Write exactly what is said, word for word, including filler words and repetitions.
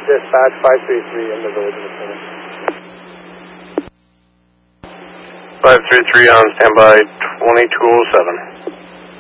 Dispatch five three three in the village of Messina. five three three on standby twenty-two oh seven.